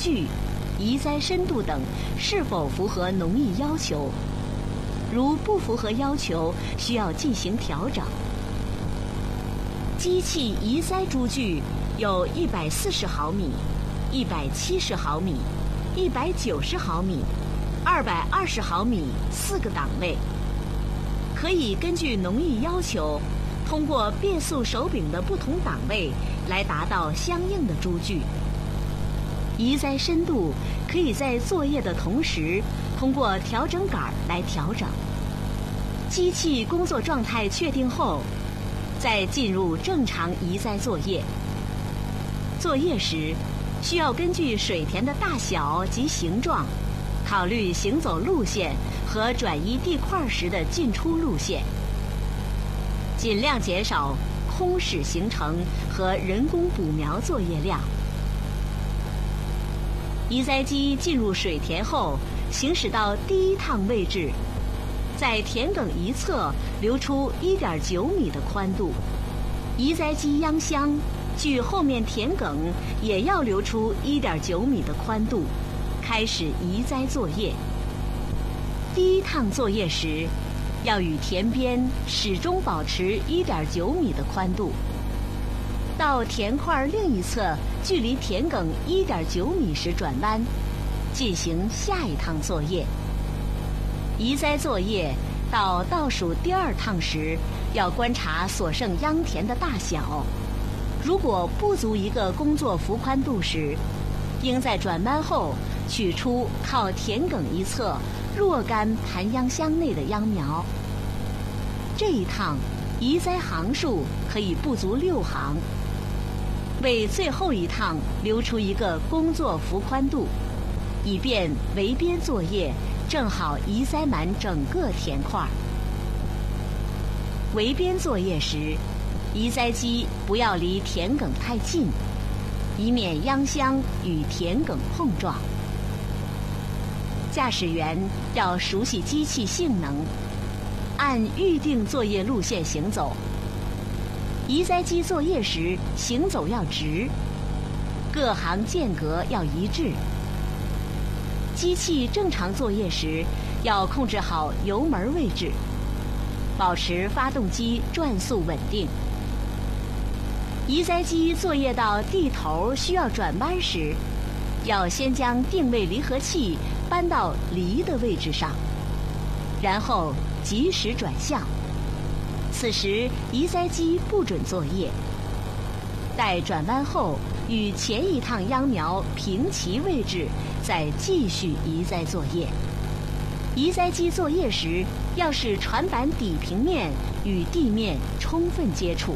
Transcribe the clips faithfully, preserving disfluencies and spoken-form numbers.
距、移栽深度等是否符合农艺要求。如不符合要求，需要进行调整。机器移栽株距有一百四十毫米、一百七十毫米、一百九十毫米、二百二十毫米四个档位，可以根据农艺要求，通过变速手柄的不同档位来达到相应的株距。移栽深度可以在作业的同时，通过调整杆来调整。机器工作状态确定后，再进入正常移栽作业。作业时，需要根据水田的大小及形状，考虑行走路线和转移地块时的进出路线，尽量减少空室形成和人工补苗作业量。移栽机进入水田后，行驶到第一趟位置，在田埂一侧留出 一点九米的宽度，移栽机秧箱距后面田埂也要留出 一点九米的宽度，开始移栽作业。第一趟作业时，要与田边始终保持 一点九米的宽度。到田块另一侧距离田埂 一点九米时转弯，进行下一趟作业。移栽作业到倒数第二趟时，要观察所剩秧田的大小，如果不足一个工作幅宽度时，应在转弯后取出靠田埂一侧若干盘秧箱内的秧苗。这一趟移栽行数可以不足六行，为最后一趟留出一个工作幅宽度，以便围边作业正好移栽满整个田块。围边作业时，移栽机不要离田埂太近，以免秧箱与田埂碰撞。驾驶员要熟悉机器性能，按预定作业路线行走。移栽机作业时行走要直，各行间隔要一致。机器正常作业时，要控制好油门位置，保持发动机转速稳定。移栽机作业到地头需要转弯时，要先将定位离合器搬到离的位置上，然后及时转向。此时移栽机不准作业。待转弯后，与前一趟秧苗平齐位置，再继续移栽作业。移栽机作业时，要使船板底平面与地面充分接触。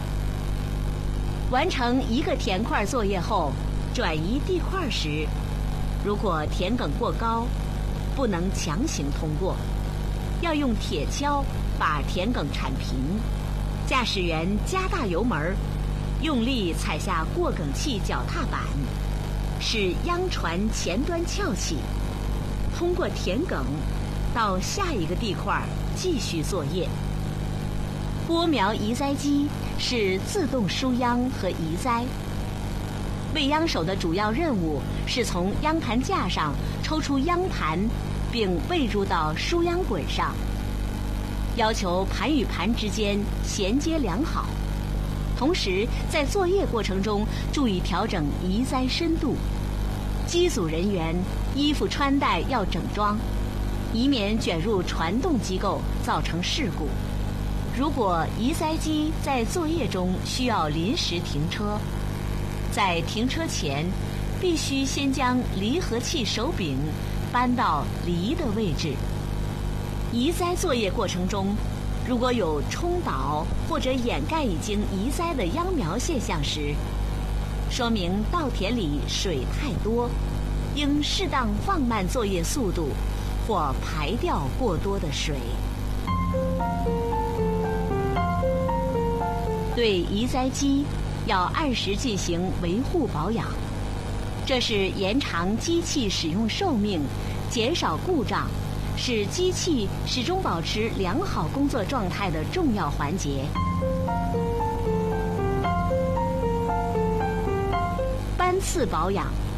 完成一个田块作业后，转移地块时，如果田埂过高，不能强行通过，要用铁锹把田埂铲平。驾驶员加大油门，用力踩下过埂器脚踏板，使秧船前端翘起，通过田埂到下一个地块继续作业。播苗移栽机是自动疏秧和移栽。喂秧手的主要任务是从秧盘架上抽出秧盘，并喂入到疏秧滚上，要求盘与盘之间衔接良好。同时在作业过程中注意调整移栽深度。机组人员衣服穿戴要整装，以免卷入传动机构造成事故。如果移栽机在作业中需要临时停车，在停车前必须先将离合器手柄搬到离的位置。移栽作业过程中，如果有冲倒或者掩盖已经移栽的秧苗现象时，说明稻田里水太多，应适当放慢作业速度，或排掉过多的水。对移栽机要按时进行维护保养，这是延长机器使用寿命、减少故障，使机器始终保持良好工作状态的重要环节。班次保养